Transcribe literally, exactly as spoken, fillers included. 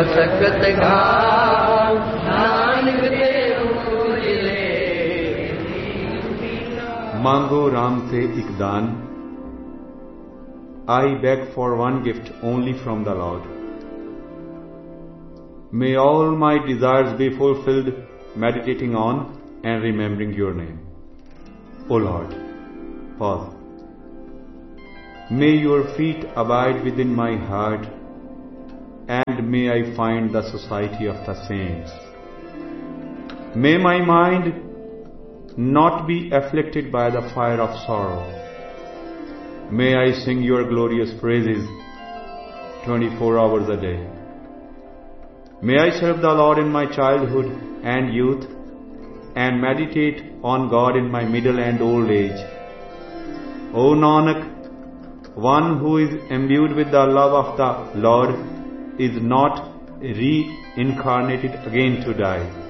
मशक्कत घाव नानक दे फूल ले। मांगो राम से एक दान. I beg for one gift only from the Lord. May all my desires be fulfilled meditating on and remembering your name. O Lord, pause. May your feet abide within my heart, and may I find the society of the saints. May my mind not be afflicted by the fire of sorrow. May I sing your glorious praises twenty-four hours a day. May I serve the Lord in my childhood and youth, and meditate on God in my middle and old age. O Nanak, one who is imbued with the love of the Lord is not reincarnated again to die.